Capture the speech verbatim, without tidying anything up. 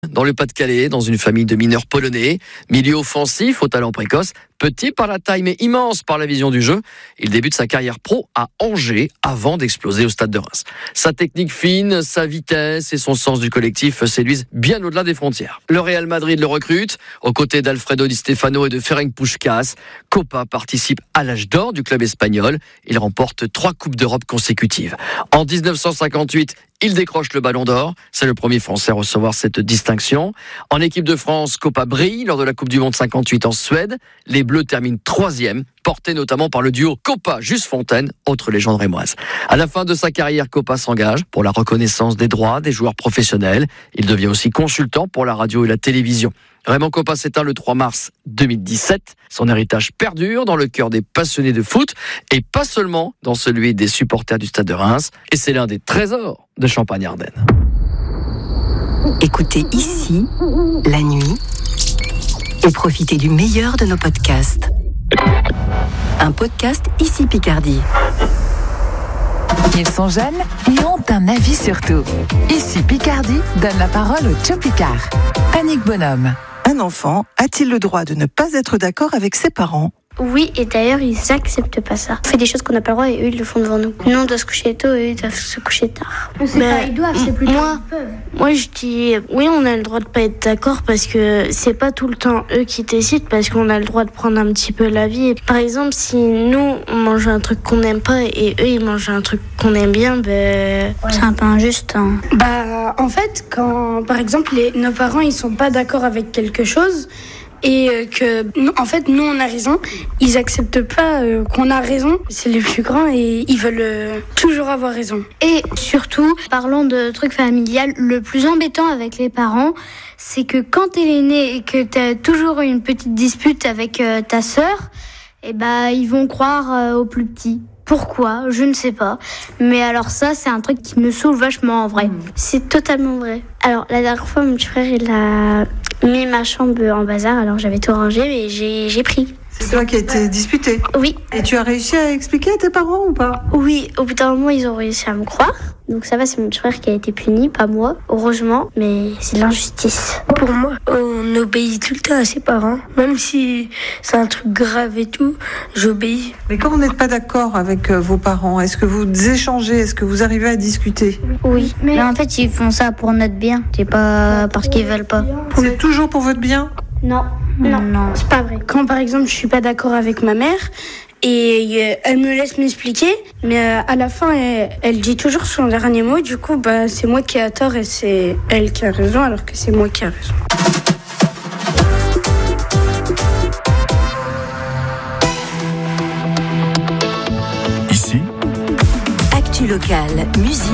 Dans le Pas-de-Calais, dans une famille de mineurs polonais, milieu offensif au talent précoce, petit par la taille mais immense par la vision du jeu, il débute sa carrière pro à Angers avant d'exploser au stade de Reims. Sa technique fine, sa vitesse et son sens du collectif séduisent bien au-delà des frontières. Le Real Madrid le recrute, aux côtés d'Alfredo Di Stefano et de Ferenc Puskás. Copa participe à l'âge d'or du club espagnol. Il remporte trois Coupes d'Europe consécutives. En dix-neuf cent cinquante-huit, il décroche le Ballon d'Or. C'est le premier Français à recevoir cette distinction. En équipe de France, Copa brille lors de la Coupe du Monde cinquante-huit en Suède. Les Bleus terminent troisième, portés notamment par le duo Copa-Juste Fontaine, autre légende rémoise. À la fin de sa carrière, Copa s'engage pour la reconnaissance des droits des joueurs professionnels. Il devient aussi consultant pour la radio et la télévision. Raymond Copa s'éteint le trois mars deux mille dix-sept. Son héritage perdure dans le cœur des passionnés de foot et pas seulement dans celui des supporters du stade de Reims. Et c'est l'un des trésors de Champagne-Ardenne. Écoutez ici, la nuit, et profitez du meilleur de nos podcasts. Un podcast Ici Picardie. Ils sont jeunes et ont un avis sur tout. Ici Picardie donne la parole au Tchopicard. Annick Bonhomme. Un enfant a-t-il le droit de ne pas être d'accord avec ses parents ? Oui, et d'ailleurs, ils n'acceptent pas ça. On fait des choses qu'on n'a pas le droit et eux, ils le font devant nous. Nous, on doit se coucher tôt et eux, ils doivent se coucher tard. On sait Ben, pas, ils doivent, c'est plutôt moi, ils peuvent. moi, je dis, oui, on a le droit de pas être d'accord parce que c'est pas tout le temps eux qui décident, parce qu'on a le droit de prendre un petit peu la vie. Par exemple, si nous, on mange un truc qu'on n'aime pas et eux, ils mangent un truc qu'on aime bien, ben, ouais. C'est un peu injuste. Hein. Bah, en fait, quand, par exemple, les, nos parents, ils sont pas d'accord avec quelque chose, et que, en fait, nous, on a raison. Ils acceptent pas euh, qu'on a raison. C'est les plus grands et ils veulent euh, toujours avoir raison. Et surtout, parlons de trucs familial, le plus embêtant avec les parents, c'est que quand t'es l'aîné et que t'as toujours une petite dispute avec euh, ta sœur, eh ben, ils vont croire euh, au plus petit. Pourquoi ? Je ne sais pas. Mais alors ça, c'est un truc qui me saoule vachement en vrai. Mmh. C'est totalement vrai. Alors, la dernière fois, mon petit frère, il a mis ma chambre en bazar. Alors, j'avais tout rangé, mais j'ai, j'ai pris. C'est toi qui as été disputé ? Oui. Et tu as réussi à expliquer à tes parents ou pas ? Oui, au bout d'un moment, ils ont réussi à me croire. Donc ça va, c'est mon petit frère qui a été puni, pas moi, heureusement, mais c'est de l'injustice. Pour moi, on obéit tout le temps à ses parents, même si c'est un truc grave et tout, j'obéis. Mais quand vous n'êtes pas d'accord avec vos parents, est-ce que vous échangez, est-ce que vous arrivez à discuter ? Oui, mais... mais en fait, ils font ça pour notre bien, c'est pas parce qu'ils veulent pas. C'est toujours pour votre bien ? Non, non, non, c'est pas vrai. Quand, par exemple, je suis pas d'accord avec ma mère, et elle me laisse m'expliquer, mais à la fin, elle, elle dit toujours son dernier mot. Du coup, bah, c'est moi qui ai tort et c'est elle qui a raison, alors que c'est moi qui ai raison. Ici, Actu locale, musique.